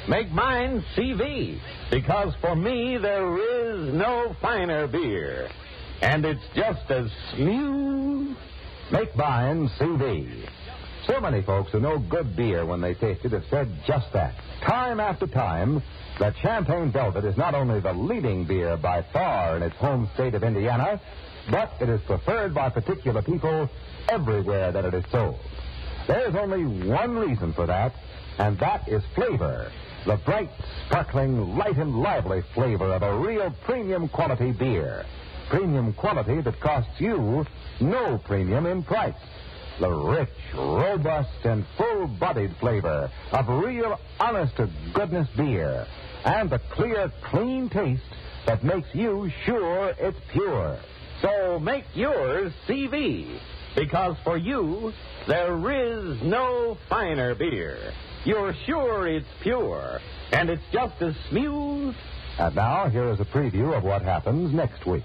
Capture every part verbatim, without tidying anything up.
Make mine C V, because for me there is no finer beer. And it's just as smooth. Make mine C V. So many folks who know good beer when they taste it have said just that. Time after time, that Champagne Velvet is not only the leading beer by far in its home state of Indiana, but it is preferred by particular people everywhere that it is sold. There's only one reason for that, and that is flavor. The bright, sparkling, light and lively flavor of a real premium quality beer. Premium quality that costs you no premium in price. The rich, robust, and full-bodied flavor of real, honest-to-goodness beer. And the clear, clean taste that makes you sure it's pure. So make yours C V, because for you, there is no finer beer. You're sure it's pure, and it's just as smooth. And now, here is a preview of what happens next week.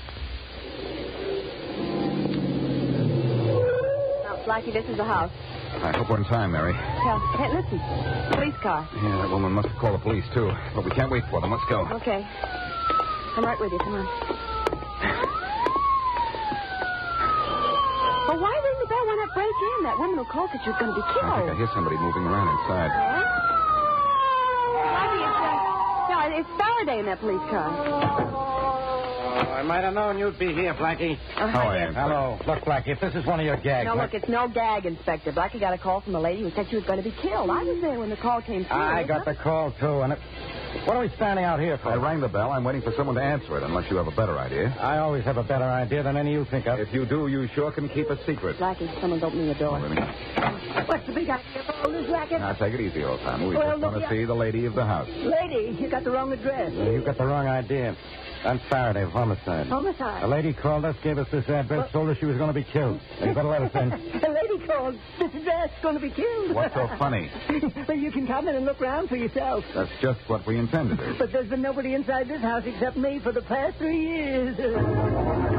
Blackie, this is the house. I hope we're in time, Mary. Yeah. Hey, listen. Police car. Yeah, that woman must have called the police, too. But we can't wait for them. Let's go. Okay. I'm right with you. Come on. Well, why ring the bell when I break in? That woman will call that you're going to be killed. I think I hear somebody moving around inside. Yeah? Blackie, it's, uh, no, it's Faraday in that police car. Oh, I might have known you'd be here, Blackie. Oh, How are you? Hello. Look, Blackie, if this is one of your gags... No, look, it's no gag, Inspector. Blackie got a call from a lady who said she was going to be killed. I was there when the call came through. I got the call, too, and it... What are we standing out here for? I rang the bell. I'm waiting for someone to answer it, unless you have a better idea. I always have a better idea than any you think of. If you do, you sure can keep a secret. Blackie, someone's opening the door. Oh, really? What's the big idea for all this racket? Now, take it easy, old timer. We Well, just want look, to see the lady of the house. Lady, you got the wrong address. Uh, You've got the wrong idea. I'm Faraday of homicide. Homicide? A lady called us, gave us this address, told us she was going to be killed. You better let us in. A lady called. This address going to be killed. What's so funny? Well, you can come in and look around for yourself. That's just what we intend to do. But there's been nobody inside this house except me for the past three years.